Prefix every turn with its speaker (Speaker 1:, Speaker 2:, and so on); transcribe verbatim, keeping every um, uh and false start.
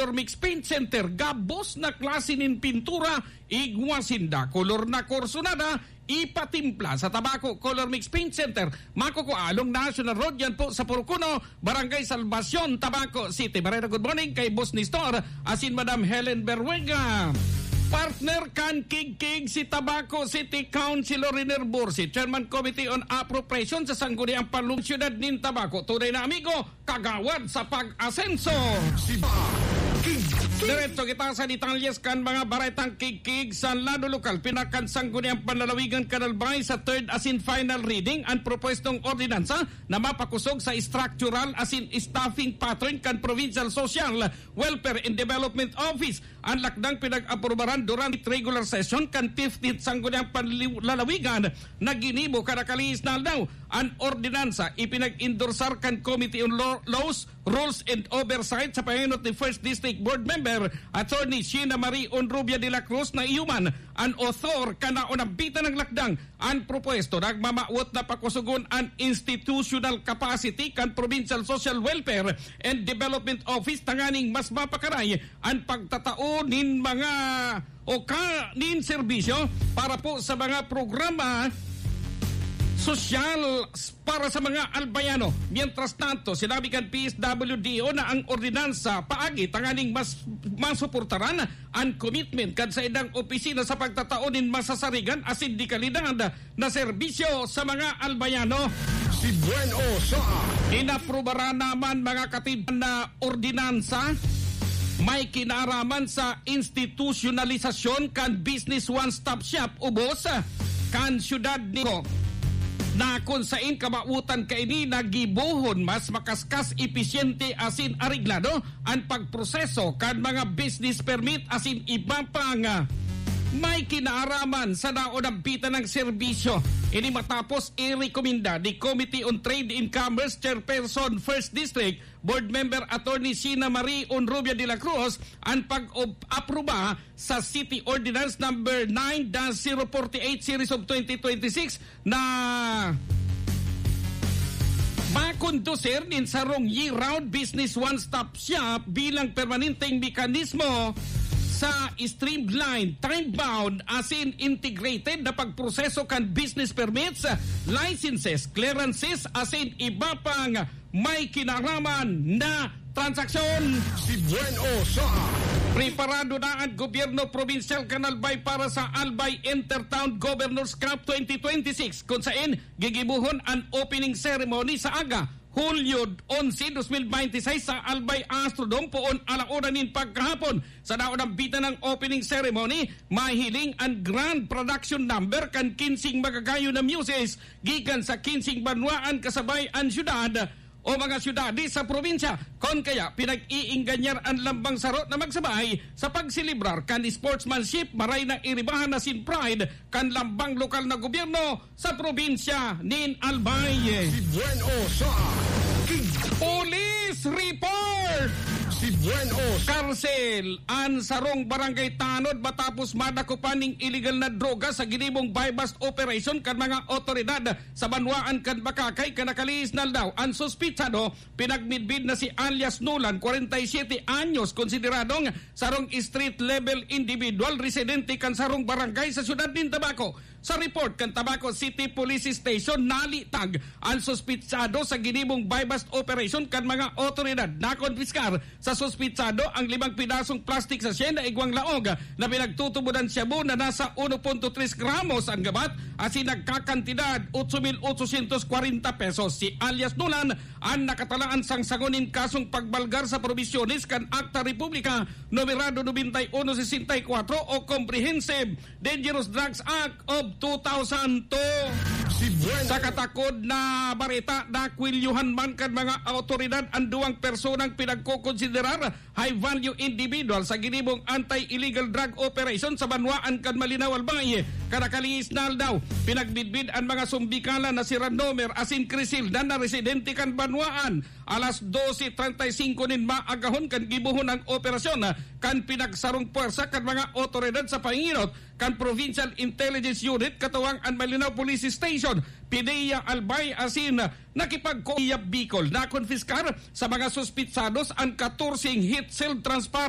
Speaker 1: Color Mix Paint Center, gabos na klase nin pintura, igwasinda, kolor na korsonada, ipatimpla sa Tabako Color Mix Paint Center, Makukualong National Road, yan po sa Purucuno, Barangay Salvacion, Tabaco City. Barera, good morning kay Boss ni Store, asin Madam Helen Berwega. Partner kan kig-kig si Tabaco City Councilor Riner Bursi, Chairman Committee on Appropriation sa Sangguniang Panlungsiyudad nin Tabaco. Tunay na amigo, kagawad sa pag-asenso. Si Diretso kita sa detalyes kan mga baretang kig-kig sa lado lokal. Pinakan Sangguniang Panlalawigan Kanalbay sa third asin final reading ang propostong ordinansa na mapakusog sa structural asin staffing pattern kan Provincial Social Welfare and Development Office. Ang lakdang pinag-aprobaran durant regular session kan fifteenth Sangguniang Panlalawigan na ginibo kadakalis na daw ang ordinansa ipinag-endorsar kan Committee on Laws, Rules and Oversight sa panginot ni first District Board Member Attorney Sheena Marie Onrubia de la Cruz na iuman ang author kana unambitan ng lakdang ang propuesto nagmamawot na pakusugon ang institutional capacity kan Provincial Social Welfare and Development Office tanganing mas mapakaray ang pagtatao nin mga o ka nin serbisyo para po sa mga programa sosyal para sa mga albayano. Mientras tanto, sinabi kan P S W D O na ang ordinansa paagi tanganing mas masuportaran ang commitment kan sa idang opisina sa pagtataonin masasarigan as sindikalidad na serbisyo sa mga albayano.
Speaker 2: Si Bueno sa
Speaker 1: inaprobara naman mga katiban na ordinansa may kinaraman sa institusyonalisasyon kan business one-stop shop ubos kan syudad ni na kung sain kamautan kaini nagibuhon mas makaskas episyente asin ariglado ang pagproseso kan mga business permit asin iba pang may kinaaraman sa naunampitan ng serbisyo. Ini matapos i-rekomenda ni Committee on Trade and Commerce Chairperson first District Board Member Attorney Sheena Marie Onrubia de la Cruz ang pag-aproba sa City Ordinance number nine dash zero four eight series of twenty twenty-six na makondusir din sa rong year-round business one-stop shop bilang permanenteng mekanismo sa streamlined, time-bound, as in integrated na pagproseso kan business permits, licenses, clearances, as in iba pang may kinaraman na transaksyon.
Speaker 2: Si Bueno sa
Speaker 1: preparado na ang gobyerno provincial Kanalbay para sa Albay Intertown Governors Cup twenty twenty-six kung saan gigibuhon ang opening ceremony sa aga Hulyo eleven, twenty twenty-six sa Albay Astrodome poon alauna nin pagkahapon. Sa naunang bita ng opening ceremony, mahiling ang grand production number kan kinsing magagayo na muses gikan sa kinsing banwaan kasabay ang syudad o mga syudadi sa probinsya. Kon kaya pinag-iingganyar ang lambang sarot na magsabay sa pagsilibrar kan sportsmanship maray na iribahan na sin pride kan lambang lokal na gobyerno sa probinsya nin Albay.
Speaker 2: Si Bueno sa
Speaker 1: Police Report!
Speaker 2: Si Bueno
Speaker 1: Karsel ang sarong barangay Tanod matapos madakupan ning illegal na droga sa ginibong buy-bust operation kan mga otoridad sa banwaan kan Bakakay kanakalis na daw ang suspitsado pinagmidbid na si alias Nolan, forty-seven anyos, konsideradong sarong street level individual residente kan sarong barangay sa siyudad din Tabaco. Sa report kan Tabaco City Police Station nalitag ang suspitsado sa ginibong buy-bust operation kan mga otoridad na konfiskar sa suspitsado ang limang pinasong plastic sachet na igwang laog na pinagtutubudan shabu na nasa one point three gramos ang gabat asin nagkakantidad eight thousand eight hundred forty pesos. Si alias Nolan ang nakatalaan sang sangonin kasong pagbalgar sa provisiones kan Acta Republica numerado ninety-one sixty-four o Comprehensive Dangerous Drugs Act of two thousand two.
Speaker 2: Si Bueno
Speaker 1: Sa katakod na barita na kwilyuhan man kan mga autoridad ang duwang personang pinagkukonsiderar high value individual sa ginibong anti-illegal drug operation sa banwaan kan Malinaw Albay. Kanakalis na daw pinagbidbid ang mga sumbikala na si Randomer asin Crisilda na residente kan banwaan. Alas twelve thirty-five nin maagahon kan gibuhon ang operasyon kan pinagsarong puwersa kan mga otoridad sa panginot kan Provincial Intelligence Unit katuwang ang Malinaw Police Station, Pideya Albay asin nakipagkoyap Bicol na konfiskar sa mga suspitsados ang fourteen hit cell transparent